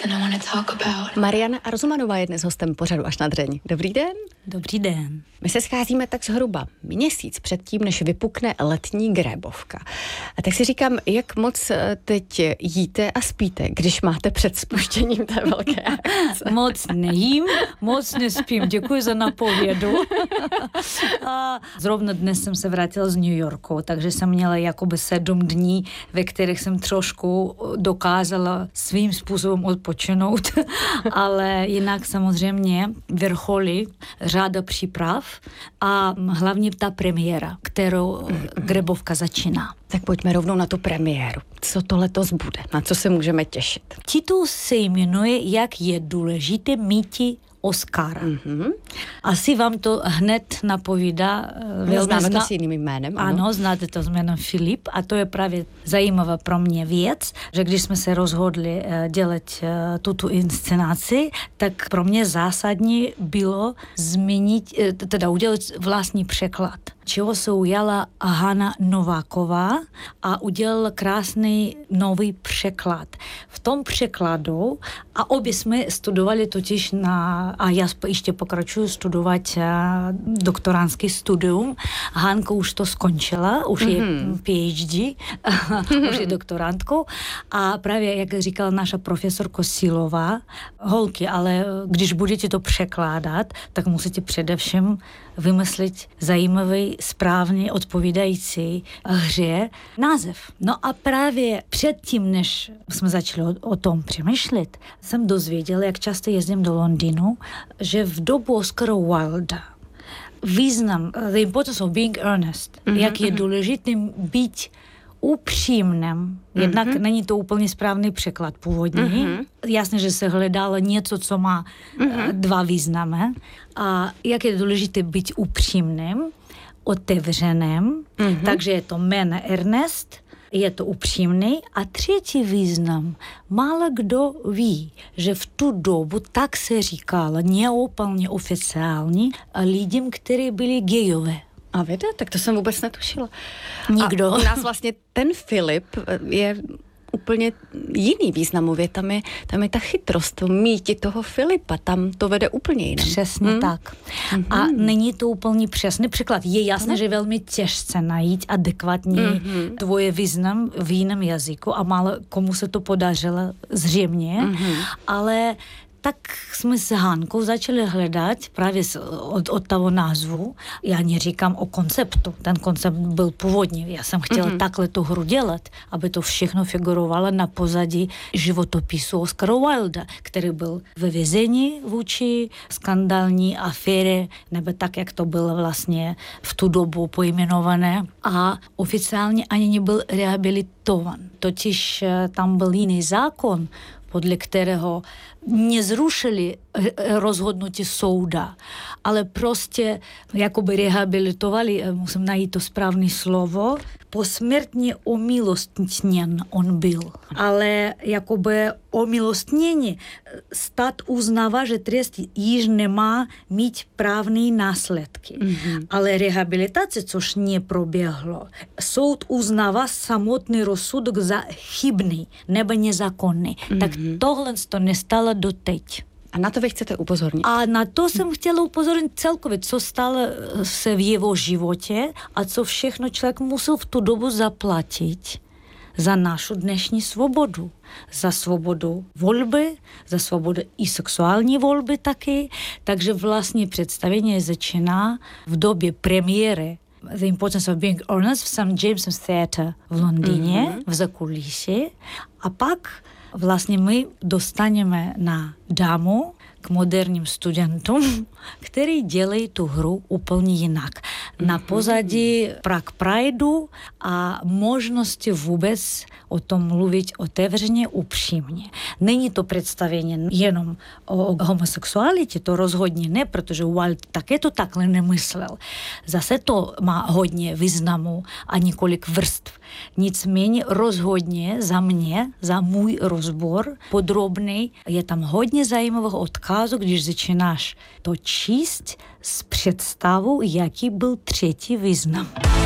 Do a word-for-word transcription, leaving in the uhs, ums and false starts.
something I want to talk about. Mariana Arzumanová je dnes hostem pořadu Až na dřeň. Dobrý den. Dobrý den. My se scházíme tak zhruba měsíc předtím, než vypukne letní grébovka. A tak si říkám, jak moc teď jíte a spíte, když máte před spuštěním té velké akce. Moc nejím, moc nespím. Děkuji za napovědu. A zrovna dnes jsem se vrátila z New Yorku, takže jsem měla jakoby sedm dní, ve kterých jsem trošku dokázala svým způsobem odpočinout, ale jinak samozřejmě vrcholí řada příprav a hlavně ta premiéra, kterou grébovka začíná. Tak pojďme rovnou na tu premiéru. Co to letos bude? Na co se můžeme těšit? Titul se jmenuje Jak je důležité míti Oscara. Mm-hmm. Asi vám to hned napovídá. No, známe to s jiným jménem. Ano. ano, znáte to s jménem Filip a to je právě zajímavá pro mě věc, že když jsme se rozhodli dělat tuto inscenaci, tak pro mě zásadní bylo změnit, teda udělat vlastní překlad, čeho se ujala Hana Nováková a udělala krásný nový překlad. V tom překladu, a obě jsme studovali totiž na, a já ještě pokračuju studovat doktorantský studium. Hanka už to skončila, už mm-hmm. je PhD, už je doktorantkou a právě, jak říkala naša profesorka Silová, holky, ale když budete to překládat, tak musíte především vymyslet zajímavý, správně odpovídající hře název. No a právě předtím, než jsme začali o, o tom přemýšlet, jsem dozvěděla, jak často jezdím do Londýnu, že v dobu Oscara Wilda význam, the importance of being earnest, mm-hmm, jak je důležité být upřímným. Jednak mm-hmm. není to úplně správný překlad původní. Mm-hmm. Jasně, že se hledalo něco, co má mm-hmm. dva významy. A jak je důležité být upřímným, otevřeným. Mm-hmm. Takže je to jméno Ernest, je to upřímný. A třetí význam, málo kdo ví, že v tu dobu tak se říkalo, neúplně oficiálně, lidem, kteří byli gejové. A víte, tak to jsem vůbec netušila. Nikdo. A u nás vlastně ten Filip je úplně jiný významově. Tam je, tam je ta chytrost, to míti toho Filipa, tam to vede úplně jinam. Přesně hmm? tak. Mm-hmm. A není to úplně přesný překlad. Je jasné, mm-hmm. že velmi těžce najít adekvátní mm-hmm. tvoje význam v jiném jazyku a málo komu se to podařilo zřejmě, mm-hmm. ale tak jsme s Hankou začali hledat právě od, od toho názvu. Já neříkám o konceptu. Ten koncept byl původní. Já jsem chtěla mm-hmm. takhle tu hru dělat, aby to všechno figurovalo na pozadí životopisu Oscara Wilda, který byl ve vězení vůči skandální aféře, nebo tak, jak to bylo vlastně v tu dobu pojmenované. A oficiálně ani nebyl rehabilitovan. Totiž tam byl jiný zákon, podle kterého nezrušili rozhodnutí souda, ale prostě jakoby rehabilitovali, musím najít to správné slovo, posmrtně omilostněn on byl. Ale jakoby omilostnění stát uznává, že trest již nemá mít právné následky. Mm-hmm. Ale rehabilitace, což neproběhlo, soud uznává samotný rozsudek za chybný nebo nezákonný. Mm-hmm. Tak tohle to nestalo doteď. A na to vy chcete upozornit? A na to jsem chtěla upozornit celkově, co stalo se v jeho životě a co všechno člověk musel v tu dobu zaplatit za našu dnešní svobodu. Za svobodu volby, za svobodu i sexuální volby taky. Takže vlastně představení začíná v době premiéry The Importance of Being Honest v Saint James's Theatre v Londýně, mm-hmm. v zákulisí. A pak vlastně my dostaneme na dámu k moderním studentům, který dělají tu hru úplně jinak. Na pozadí Prague Prideu a možnosti vůbec o tom mluvit otevřeně, upřímně. Není to představení jenom o homosexualitě, to rozhodně ne, protože Wilde také to takhle nemyslel. Zase to má hodně významu a několik vrstv. Nicméně rozhodně za mě, za můj rozbor podrobný, je tam hodně zajímavého odkazu, když začínáš to číst s představou, jaký byl třetí význam.